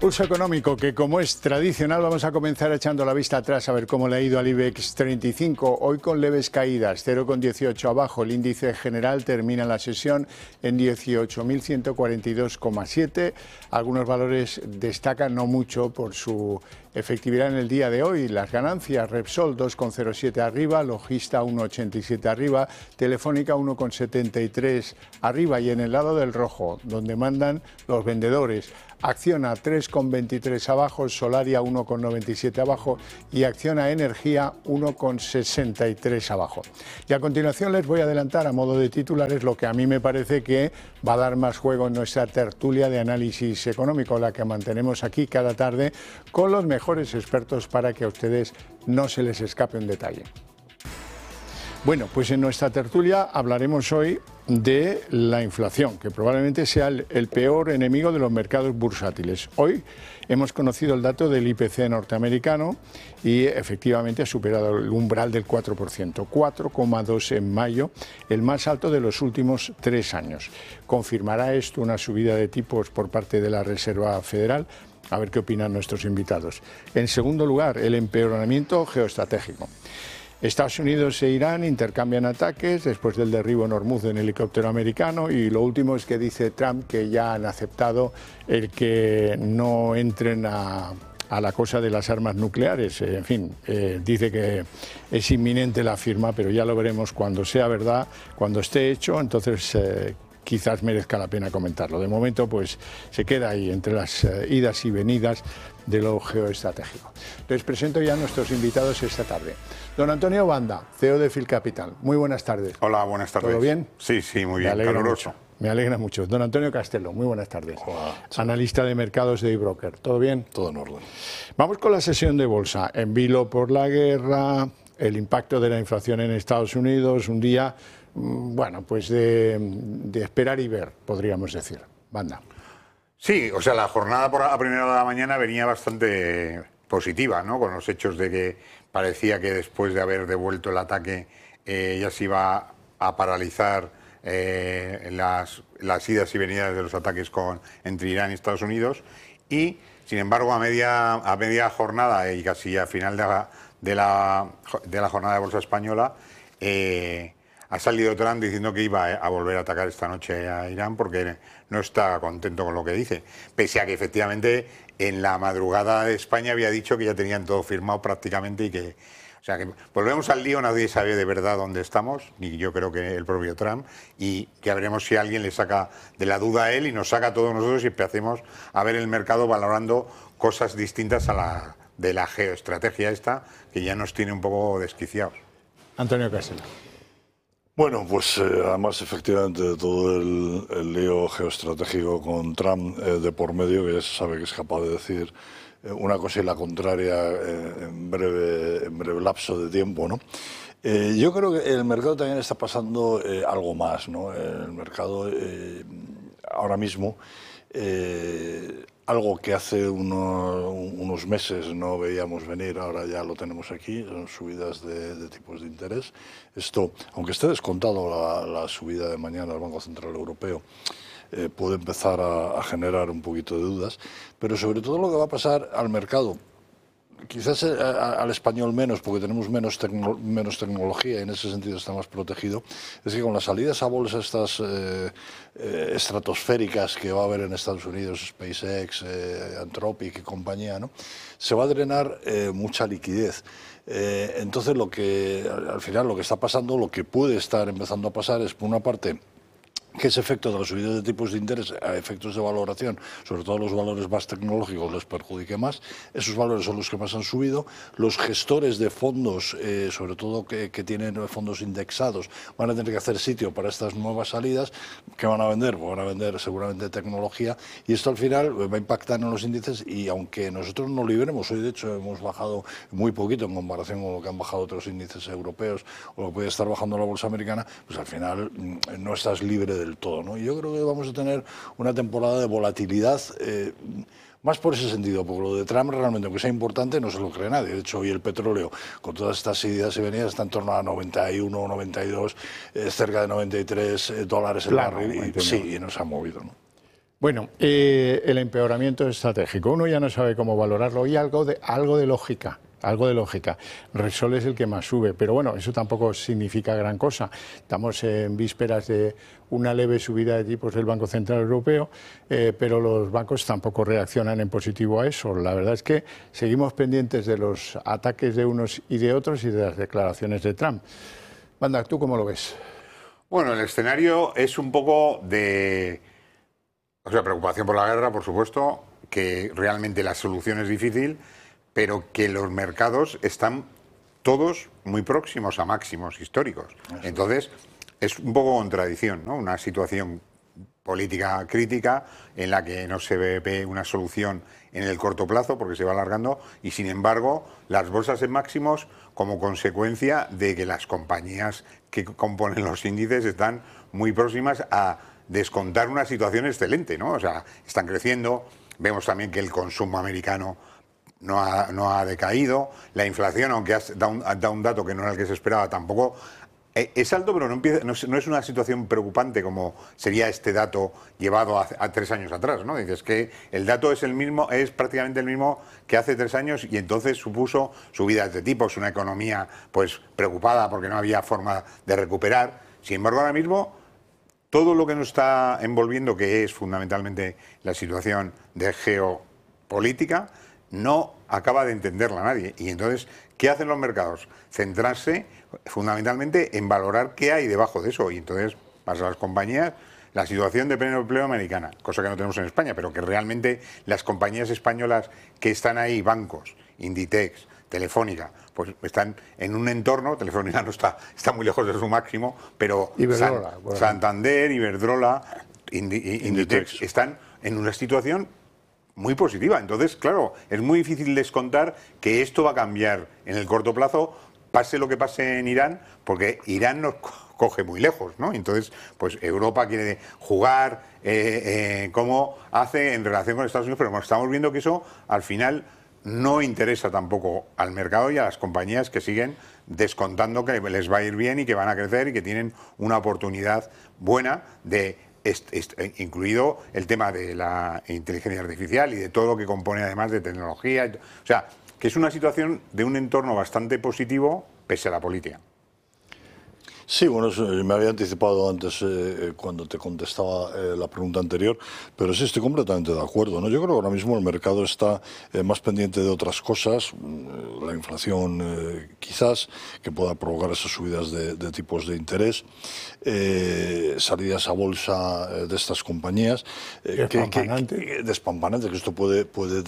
Pulso económico que, como es tradicional, vamos a comenzar echando la vista atrás a ver cómo le ha ido al IBEX 35, hoy con leves caídas, 0,18 abajo. El índice general termina la sesión en 18.142,7. Algunos valores destacan no mucho por su efectividad en el día de hoy. Las ganancias: Repsol 2,07 arriba, Logista 1,87 arriba, Telefónica 1,73 arriba, y en el lado del rojo, donde mandan los vendedores, Acciona 3,23 abajo, Solaria 1,97 abajo y Acciona Energía 1,63 abajo. Y a continuación les voy a adelantar a modo de titulares lo que a mí me parece que va a dar más juego en nuestra tertulia de análisis económico, la que mantenemos aquí cada tarde con los mejores expertos para que a ustedes no se les escape un detalle. Bueno, pues en nuestra tertulia hablaremos hoy de la inflación, que probablemente sea el peor enemigo de los mercados bursátiles. Hoy hemos conocido el dato del IPC norteamericano y efectivamente ha superado el umbral del 4%, 4,2 en mayo, el más alto de los últimos 3 años. ¿Confirmará esto una subida de tipos por parte de la Reserva Federal? A ver qué opinan nuestros invitados. En segundo lugar, el empeoramiento geoestratégico. Estados Unidos e Irán intercambian ataques después del derribo en Hormuz de un helicóptero americano, y lo último es que dice Trump que ya han aceptado el que no entren a la cosa de las armas nucleares. En fin, dice que es inminente la firma, pero ya lo veremos cuando sea verdad, cuando esté hecho, entonces quizás merezca la pena comentarlo. De momento, pues se queda ahí entre las idas y venidas de lo geoestratégico. Les presento ya a nuestros invitados esta tarde. Don Antonio Banda, CEO de Phil Capital. Muy buenas tardes. Hola, buenas tardes. ¿Todo bien? Sí, muy bien, caluroso. Me alegra mucho. Don Antonio Castelo, muy buenas tardes. Hola. Analista de mercados de eBroker. ¿Todo bien? Todo en orden. Vamos con la sesión de bolsa. En vilo por la guerra, el impacto de la inflación en Estados Unidos, un día, bueno, pues de esperar y ver, podríamos decir. Banda. Sí, o sea, la jornada a primera hora de la mañana venía bastante positiva, ¿no? Con los hechos de que parecía que después de haber devuelto el ataque ya se iba a paralizar las idas y venidas de los ataques entre Irán y Estados Unidos, y sin embargo a media jornada y casi a final de la jornada de bolsa española ha salido Trump diciendo que iba a volver a atacar esta noche a Irán porque no está contento con lo que dice, pese a que efectivamente en la madrugada de España había dicho que ya tenían todo firmado prácticamente, y que, o sea, que volvemos al lío, nadie sabe de verdad dónde estamos, ni yo creo que el propio Trump, y ya veremos si alguien le saca de la duda a él y nos saca a todos nosotros y empecemos a ver el mercado valorando cosas distintas de la geoestrategia esta, que ya nos tiene un poco desquiciados. Antonio Castelo. Bueno, pues además efectivamente todo el lío geoestratégico con Trump de por medio, que ya se sabe que es capaz de decir una cosa y la contraria en breve lapso de tiempo, ¿no? Yo creo que el mercado también está pasando algo más, ¿no? El mercado ahora mismo, algo que hace unos meses no veíamos venir, ahora ya lo tenemos aquí, son subidas de tipos de interés. Esto, aunque esté descontado la subida de mañana del Banco Central Europeo, puede empezar a generar un poquito de dudas, pero sobre todo lo que va a pasar al mercado, quizás al español menos, porque tenemos menos tecnología y en ese sentido está más protegido, es que con las salidas a bolsa estas estratosféricas que va a haber en Estados Unidos, SpaceX, Anthropic y compañía, ¿no?, se va a drenar mucha liquidez. Entonces al final lo que está pasando, lo que puede estar empezando a pasar es, por una parte, que ese efecto de la subida de tipos de interés a efectos de valoración, sobre todo los valores más tecnológicos, les perjudique más. Esos valores son los que más han subido. Los gestores de fondos, sobre todo que tienen fondos indexados, van a tener que hacer sitio para estas nuevas salidas. ¿Qué van a vender? Pues van a vender seguramente tecnología, y esto al final va a impactar en los índices, y aunque nosotros no libremos, hoy de hecho hemos bajado muy poquito en comparación con lo que han bajado otros índices europeos o lo que puede estar bajando la bolsa americana, pues al final no estás libre del todo, ¿no? Y yo creo que vamos a tener una temporada de volatilidad, más por ese sentido, porque lo de Trump realmente, aunque sea importante, no se lo cree nadie. De hecho, hoy el petróleo, con todas estas idas y venidas, está en torno a 91, 92, cerca de 93 dólares el barril, y sí, y no se ha movido, ¿no? Bueno, el empeoramiento estratégico. Uno ya no sabe cómo valorarlo y algo de lógica. Algo de lógica. Repsol es el que más sube, pero bueno, eso tampoco significa gran cosa. Estamos en vísperas de una leve subida de tipos del Banco Central Europeo, pero los bancos tampoco reaccionan en positivo a eso. La verdad es que seguimos pendientes de los ataques de unos y de otros y de las declaraciones de Trump. Wanda, ¿tú cómo lo ves? Bueno, el escenario es un poco de... O sea, preocupación por la guerra, por supuesto, que realmente la solución es difícil, pero que los mercados están todos muy próximos a máximos históricos. Entonces, es un poco contradicción, ¿no? Una situación política crítica en la que no se ve una solución en el corto plazo porque se va alargando y, sin embargo, las bolsas en máximos como consecuencia de que las compañías que componen los índices están muy próximas a descontar una situación excelente, ¿no? O sea, están creciendo, vemos también que el consumo americano no ha decaído, la inflación, aunque da un dato que no era el que se esperaba, tampoco es alto, pero no es una situación preocupante como sería este dato llevado a 3 años atrás, ¿no? Dices que el dato es el mismo, es prácticamente el mismo que hace 3 años y entonces supuso subidas de tipos, una economía pues preocupada porque no había forma de recuperar. Sin embargo, ahora mismo todo lo que nos está envolviendo, que es fundamentalmente la situación de geopolítica, no acaba de entenderla nadie. Y entonces, ¿qué hacen los mercados? Centrarse fundamentalmente en valorar qué hay debajo de eso. Y entonces, para las compañías, la situación de pleno empleo americana, cosa que no tenemos en España, pero que realmente las compañías españolas que están ahí, bancos, Inditex, Telefónica, pues están en un entorno, Telefónica no está muy lejos de su máximo, pero Santander, Iberdrola, Inditex están en una situación muy positiva. Entonces, claro, es muy difícil descontar que esto va a cambiar en el corto plazo, pase lo que pase en Irán, porque Irán nos coge muy lejos, ¿no? Entonces, pues Europa quiere jugar como hace en relación con Estados Unidos, pero bueno, estamos viendo que eso al final no interesa tampoco al mercado y a las compañías que siguen descontando que les va a ir bien y que van a crecer y que tienen una oportunidad buena de incluido el tema de la inteligencia artificial y de todo lo que compone además de tecnología. O sea, que es una situación de un entorno bastante positivo pese a la política. Sí, bueno, me había anticipado antes cuando te contestaba la pregunta anterior, pero sí estoy completamente de acuerdo, ¿no? Yo creo que ahora mismo el mercado está más pendiente de otras cosas, la inflación quizás, que pueda provocar esas subidas de tipos de interés, salidas a bolsa de estas compañías, despampanantes, que esto puede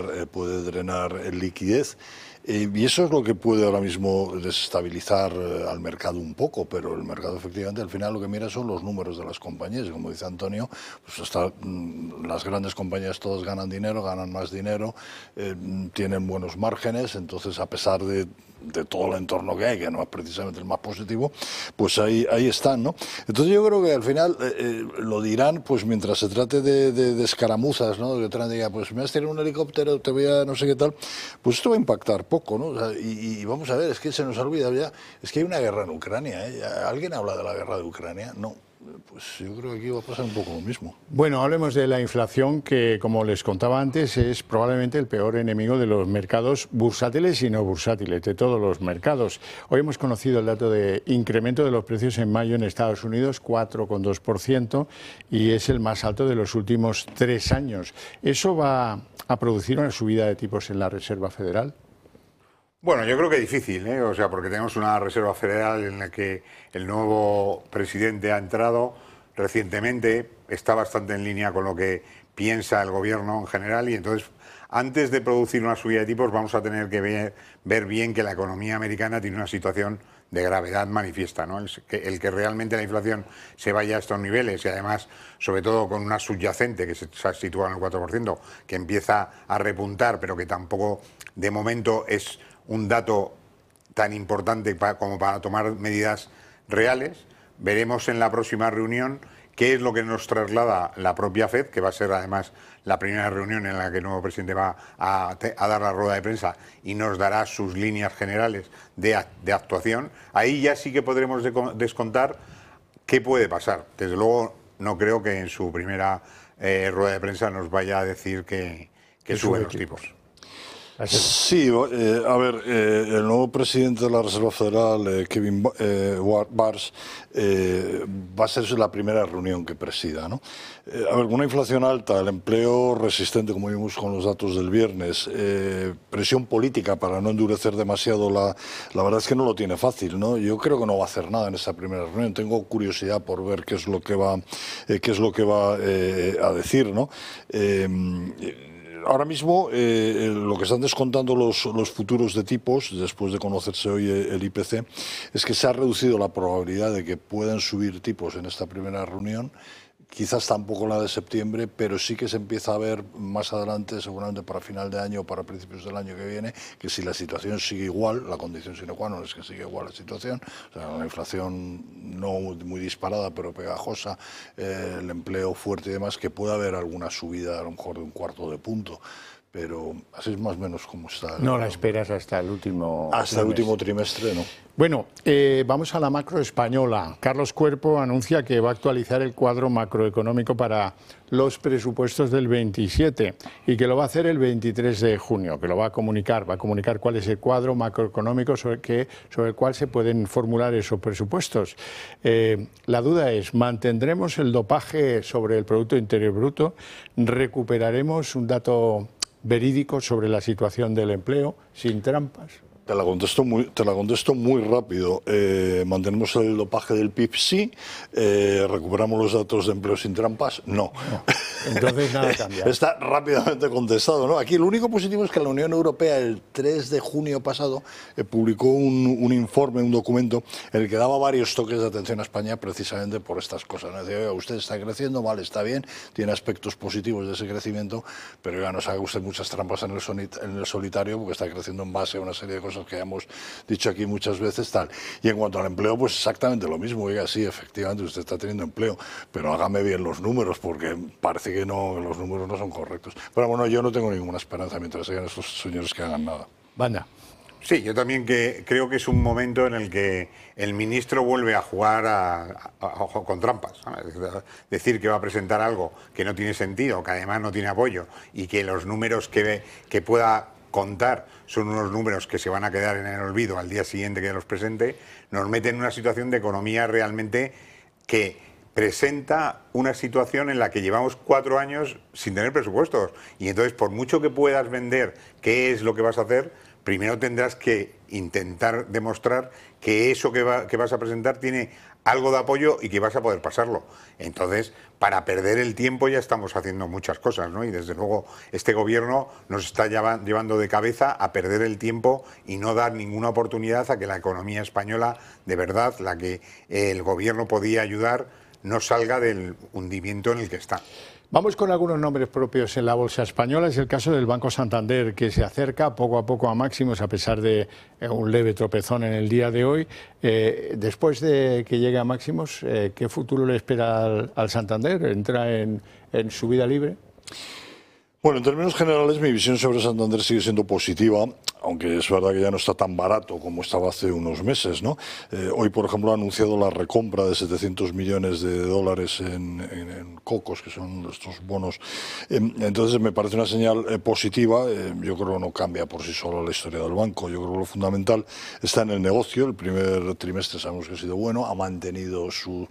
drenar liquidez. Y eso es lo que puede ahora mismo desestabilizar al mercado un poco, pero el mercado efectivamente al final lo que mira son los números de las compañías. Y como dice Antonio, pues las grandes compañías todas ganan dinero, ganan más dinero, tienen buenos márgenes, entonces a pesar de todo el entorno que hay, que no es precisamente el más positivo, pues ahí están, ¿no? Entonces yo creo que al final lo dirán, pues mientras se trate de escaramuzas, ¿no? Que Trump diga, pues me has tirado un helicóptero, te voy a no sé qué tal, pues esto va a impactar poco, ¿no? O sea, y vamos a ver, es que se nos ha olvidado ya, es que hay una guerra en Ucrania, ¿eh? ¿Alguien habla de la guerra de Ucrania? No. Pues yo creo que aquí va a pasar un poco lo mismo. Bueno, hablemos de la inflación que, como les contaba antes, es probablemente el peor enemigo de los mercados bursátiles y no bursátiles, de todos los mercados. Hoy hemos conocido el dato de incremento de los precios en mayo en Estados Unidos, 4,2%, y es el más alto de los últimos 3 años. ¿Eso va a producir una subida de tipos en la Reserva Federal? Bueno, yo creo que difícil, ¿eh? O sea, porque tenemos una Reserva Federal en la que el nuevo presidente ha entrado recientemente, está bastante en línea con lo que piensa el gobierno en general y entonces antes de producir una subida de tipos vamos a tener que ver bien que la economía americana tiene una situación de gravedad manifiesta, ¿no? El que realmente la inflación se vaya a estos niveles y además, sobre todo con una subyacente que se sitúa en el 4%, que empieza a repuntar, pero que tampoco de momento es un dato tan importante como para tomar medidas reales. Veremos en la próxima reunión qué es lo que nos traslada la propia FED, que va a ser además la primera reunión en la que el nuevo presidente va a dar la rueda de prensa y nos dará sus líneas generales de actuación. Ahí ya sí que podremos descontar qué puede pasar. Desde luego no creo que en su primera rueda de prensa nos vaya a decir que suben los tipos. Sí, a ver, el nuevo presidente de la Reserva Federal, Kevin Barrs, va a ser la primera reunión que presida, ¿no? A ver, con una inflación alta, el empleo resistente, como vimos con los datos del viernes, presión política para no endurecer demasiado, la verdad es que no lo tiene fácil, ¿no? Yo creo que no va a hacer nada en esa primera reunión. Tengo curiosidad por ver qué es lo que va a decir, ¿no? Ahora mismo lo que están descontando los futuros de tipos, después de conocerse hoy el IPC, es que se ha reducido la probabilidad de que puedan subir tipos en esta primera reunión. Quizás tampoco la de septiembre, pero sí que se empieza a ver más adelante, seguramente para final de año o para principios del año que viene, que si la situación sigue igual, la condición sine qua non es que siga igual la situación, o sea, una inflación no muy disparada pero pegajosa, el empleo fuerte y demás, que pueda haber alguna subida a lo mejor de un cuarto de punto. Pero así es más o menos como está. No la esperas hasta el último trimestre, ¿no? Bueno, vamos a la macro española. Carlos Cuerpo anuncia que va a actualizar el cuadro macroeconómico para los presupuestos del 27 y que lo va a hacer el 23 de junio, que lo va a comunicar cuál es el cuadro macroeconómico sobre el cual se pueden formular esos presupuestos. La duda es, ¿mantendremos el dopaje sobre el Producto Interior Bruto? ¿Recuperaremos un dato verídico sobre la situación del empleo, sin trampas? Te la contesto muy rápido. ¿Mantenemos el dopaje del PIB? Sí. ¿Recuperamos los datos de empleo sin trampas? No. Entonces nada cambia. Está rápidamente contestado, ¿no? Aquí lo único positivo es que la Unión Europea el 3 de junio pasado publicó un informe, un documento, en el que daba varios toques de atención a España precisamente por estas cosas, ¿no? Decía, oiga, usted está creciendo, vale, está bien, tiene aspectos positivos de ese crecimiento, pero ya no se haga usted muchas trampas en el solitario porque está creciendo en base a una serie de cosas que hemos dicho aquí muchas veces, tal. Y en cuanto al empleo, pues exactamente lo mismo. Oiga, sí, efectivamente usted está teniendo empleo, pero hágame bien los números, porque parece que no, los números no son correctos. Pero bueno, yo no tengo ninguna esperanza mientras sean estos señores que hagan nada. Banda. Sí, yo también creo que es un momento en el que el ministro vuelve a jugar con trampas. Decir que va a presentar algo que no tiene sentido, que además no tiene apoyo y que los números que pueda contar son unos números que se van a quedar en el olvido al día siguiente que los presente, nos mete en una situación de economía realmente que presenta una situación en la que llevamos 4 años sin tener presupuestos. Y entonces, por mucho que puedas vender qué es lo que vas a hacer, primero tendrás que intentar demostrar que eso que vas a presentar tiene algo de apoyo y que vas a poder pasarlo. Entonces, para perder el tiempo ya estamos haciendo muchas cosas, ¿no? Y desde luego este gobierno nos está llevando de cabeza a perder el tiempo y no dar ninguna oportunidad a que la economía española, de verdad, la que el gobierno podía ayudar, no salga del hundimiento en el que está. Vamos con algunos nombres propios en la bolsa española. Es el caso del Banco Santander, que se acerca poco a poco a máximos a pesar de un leve tropezón en el día de hoy. Después de que llegue a máximos, ¿qué futuro le espera al Santander? ¿Entra en subida libre? Bueno, en términos generales mi visión sobre Santander sigue siendo positiva, aunque es verdad que ya no está tan barato como estaba hace unos meses, ¿no? Hoy, por ejemplo, ha anunciado la recompra de 700 millones de dólares en COCOS, que son estos bonos. Entonces me parece una señal positiva. Yo creo que no cambia por sí solo la historia del banco. Yo creo que lo fundamental está en el negocio. El primer trimestre sabemos que ha sido bueno, ha mantenido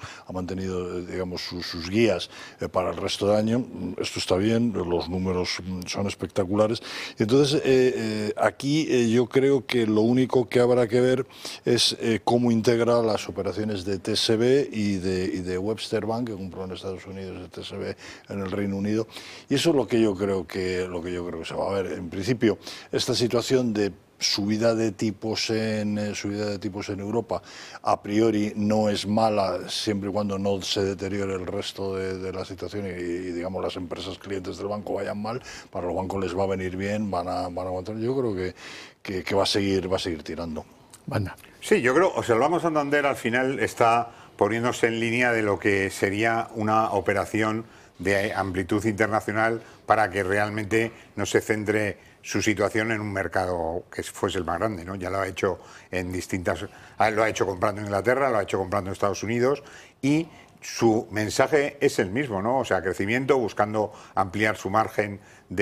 digamos, sus guías para el resto del año. Esto está bien, los números son espectaculares. Entonces, aquí yo creo que lo único que habrá que ver es cómo integra las operaciones de TSB y de Webster Bank, que compró en Estados Unidos, de TSB en el Reino Unido. Y eso es lo que yo creo que se va a ver. En principio, esta situación de subida de tipos en Europa a priori no es mala siempre y cuando no se deteriore el resto de la situación y digamos las empresas clientes del banco vayan mal. Para los bancos les va a venir bien, van a aguantar. Yo creo que va a seguir tirando. Banda. Sí, yo creo, el Banco Santander al final está poniéndose en línea de lo que sería una operación de amplitud internacional para que realmente no se centre su situación en un mercado que fuese el más grande, ¿no? Ya lo ha hecho en lo ha hecho comprando en Inglaterra, lo ha hecho comprando en Estados Unidos y su mensaje es el mismo, ¿no? O sea, crecimiento, buscando ampliar su margen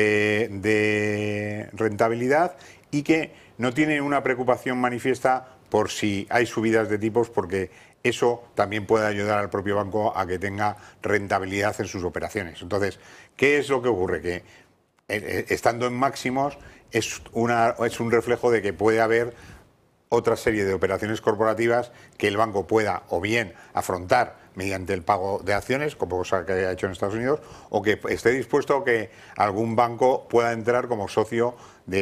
de rentabilidad, y que no tiene una preocupación manifiesta por si hay subidas de tipos, porque eso también puede ayudar al propio banco a que tenga rentabilidad en sus operaciones. Entonces, ¿qué es lo que ocurre? Que estando en máximos es un reflejo de que puede haber otra serie de operaciones corporativas que el banco pueda o bien afrontar mediante el pago de acciones, como cosa que ha hecho en Estados Unidos, o que esté dispuesto a que algún banco pueda entrar como socio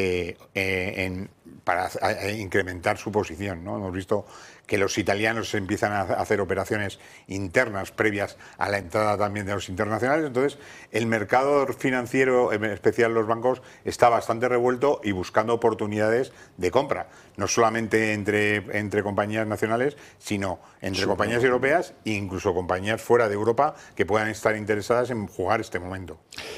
para incrementar su posición, ¿no? Hemos visto que los italianos empiezan a hacer operaciones internas previas a la entrada también de los internacionales. Entonces, el mercado financiero, en especial los bancos, está bastante revuelto y buscando oportunidades de compra, no solamente entre compañías nacionales, sino entre compañías europeas e incluso compañías fuera de Europa que puedan estar interesadas en jugar este momento.